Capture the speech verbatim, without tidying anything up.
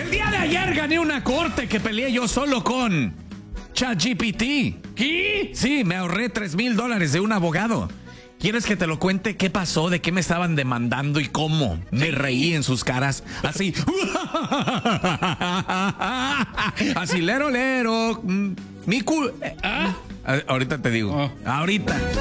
El día de ayer gané una corte que peleé yo solo con ChatGPT. ¿Qué? Sí, me ahorré tres mil dólares de un abogado. ¿Quieres que te lo cuente qué pasó? ¿De qué me estaban demandando y cómo? Me reí en sus caras. Así. Así, lero, lero. Mi cu... ¿Ah? Ahorita te digo. Oh. Ahorita.